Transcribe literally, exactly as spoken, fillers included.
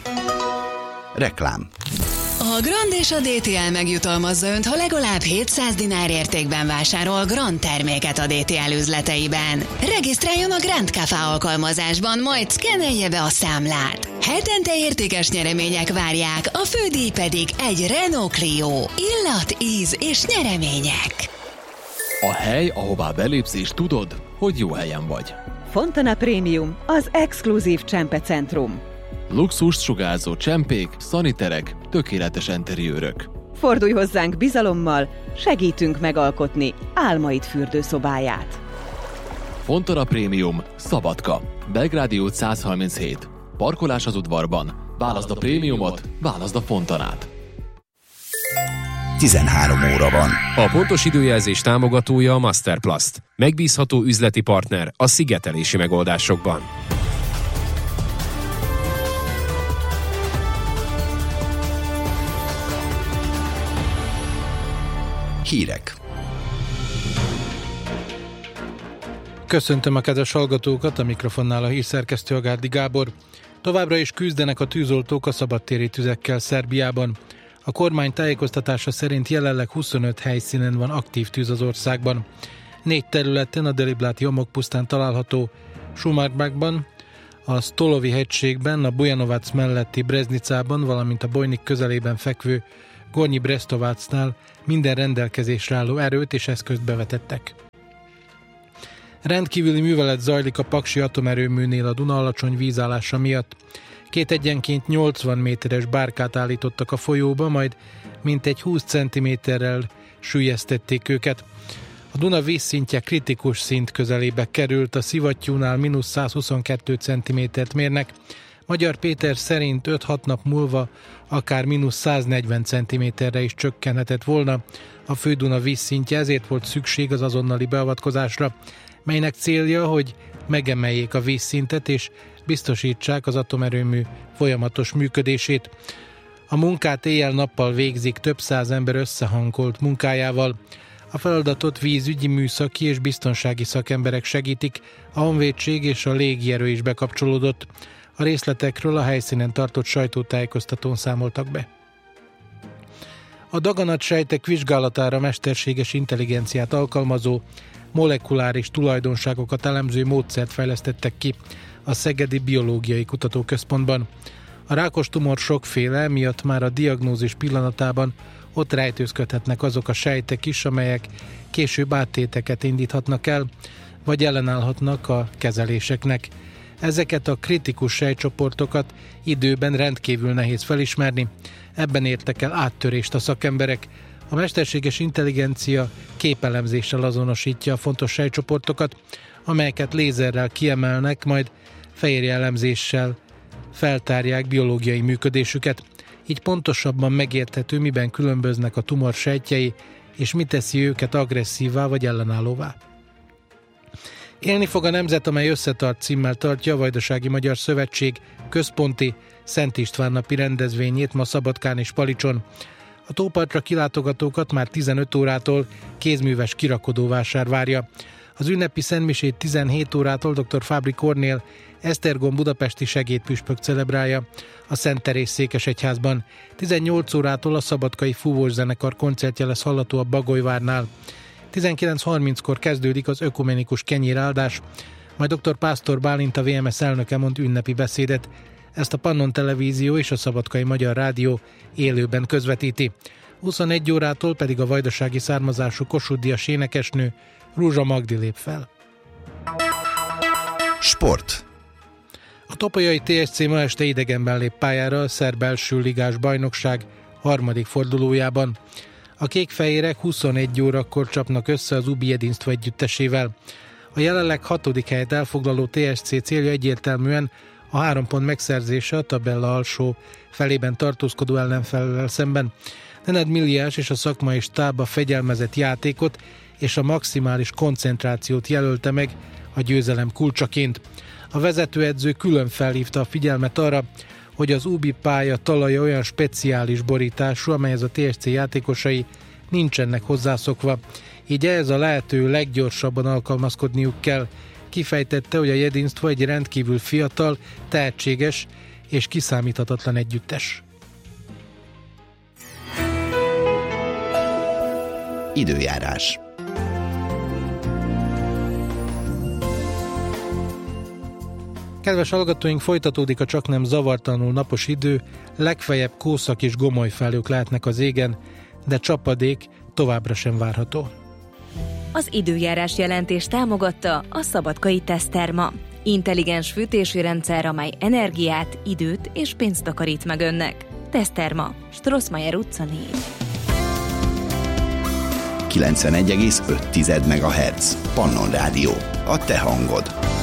Reklám. A Grand és a dé té el megjutalmazza Önt, ha legalább hétszáz dinár értékben vásárol Grand terméket a dé té el üzleteiben. Regisztráljon a Grand Café alkalmazásban, majd szkennelje be a számlát. Hetente értékes nyeremények várják, a fődíj pedig egy Renault Clio. Illat, íz és nyeremények. A hely, ahová belépsz és tudod, hogy jó helyen vagy. Fontana Premium, az exkluzív csempecentrum. Luxust sugárzó csempék, szaniterek, tökéletes enteriőrök. Fordulj hozzánk bizalommal, segítünk megalkotni álmaid fürdőszobáját. Fontana Premium, Szabadka, Belgrádi út száz harminchét. Parkolás az udvarban. Válaszd a prémiumot, válaszd a Fontanát. tizenhárom óra van. A pontos időjelzés támogatója a Masterplast. Megbízható üzleti partner a szigetelési megoldásokban. Hírek. Köszöntöm a kedves hallgatókat, a mikrofonnál a hírszerkesztő Agárdi Gábor. Továbbra is küzdenek a tűzoltók a szabadtéri tüzekkel Szerbiában. A kormány tájékoztatása szerint jelenleg huszonöt helyszínen van aktív tűz az országban. Négy területen a Delibláti homokpusztán található Šumarmakban, a Stolovi hegységben, a Bujanovac melletti Breznicában, valamint a Bojnik közelében fekvő Gornyi Brestovácnál minden rendelkezésre álló erőt és eszközt bevetettek. Rendkívüli művelet zajlik a Paksi atomerőműnél a Duna alacsony vízállása miatt. Két egyenként nyolcvan méteres bárkát állítottak a folyóba, majd mintegy húsz centiméterrel süllyesztették őket. A Duna vízszintje kritikus szint közelébe került, a szivattyúnál mínusz százhuszonkettő centimétert mérnek. Magyar Péter szerint öt-hat nap múlva akár mínusz száznegyven centiméterre is csökkenhetett volna a Fő-Duna vízszintje, ezért volt szükség az azonnali beavatkozásra, melynek célja, hogy megemeljék a vízszintet és biztosítsák az atomerőmű folyamatos működését. A munkát éjjel-nappal végzik több száz ember összehangolt munkájával. A feladatot vízügyi, műszaki és biztonsági szakemberek segítik, a honvédség és a légierő is bekapcsolódott. A részletekről a helyszínen tartott sajtótájékoztatón számoltak be. A daganatsejtek vizsgálatára mesterséges intelligenciát alkalmazó, molekuláris tulajdonságokat elemző módszert fejlesztettek ki a Szegedi Biológiai Kutatóközpontban. A rákos tumor sokféle, miatt már a diagnózis pillanatában ott rejtőzködhetnek azok a sejtek is, amelyek később áttéteket indíthatnak el, vagy ellenállhatnak a kezeléseknek. Ezeket a kritikus sejtcsoportokat időben rendkívül nehéz felismerni, ebben értek el áttörést a szakemberek. A mesterséges intelligencia képelemzéssel azonosítja a fontos sejtcsoportokat, amelyeket lézerrel kiemelnek, majd fehérje elemzéssel feltárják biológiai működésüket. Így pontosabban megérthető, miben különböznek a tumor sejtjei, és mi teszi őket agresszívá vagy ellenállóvá. Élni fog a nemzet, amely összetart címmel tartja a Vajdasági Magyar Szövetség központi Szent István napi rendezvényét ma Szabadkán és Palicson. A tópartra kilátogatókat már tizenöt órától kézműves kirakodóvásár várja. Az ünnepi szentmisét tizenhét órától dr. Fábri Kornél Esztergom budapesti segédpüspök celebrálja a Szent Teréz székesegyházban. tizennyolc órától a szabadkai fúvós zenekar koncertje lesz hallható a Bagolyvárnál. tizenkilenc harminckor kezdődik az ökumenikus kenyéráldás, majd dr. Pásztor Bálint, a vé em es elnöke mond ünnepi beszédet. Ezt a Pannon Televízió és a Szabadkai Magyar Rádió élőben közvetíti. huszonegy órától pedig a vajdasági származású Kossuth Díjas énekesnő Rúzsa Magdi lép fel. Sport. A topolyai té es cé ma este idegenben lép pályára a szerb első ligás bajnokság harmadik fordulójában. A kékfehérek huszonegy órakor csapnak össze az Ubi Jedinstvo együttesével. A jelenleg hatodik helyet elfoglaló té es cé célja egyértelműen a három pont megszerzése a tabella alsó felében tartózkodó ellenfellel szemben. Nenad Miliás és a szakmai stáb a fegyelmezett játékot és a maximális koncentrációt jelölte meg a győzelem kulcsaként. A vezetőedző külön felhívta a figyelmet arra, hogy az Ubi pálya talaja olyan speciális borítású, amelyhez a té es cé játékosai nincsenek hozzászokva, így ehhez a lehető leggyorsabban alkalmazkodniuk kell. Kifejtette, hogy a Jedinstvo egy rendkívül fiatal, tehetséges és kiszámíthatatlan együttes. Időjárás. Kedves hallgatóink, folytatódik a csaknem zavartalanul napos idő, legfeljebb kószak és gomolyfelhők lehetnek az égen, de csapadék továbbra sem várható. Az időjárás jelentés támogatta a Szabadkai Teszterma. Intelligens fűtési rendszer, amely energiát, időt és pénzt takarít meg önnek. Teszterma, Strossmayer utca négy. kilencvenegy egész öt megahertz. Pannon Rádió. A te hangod.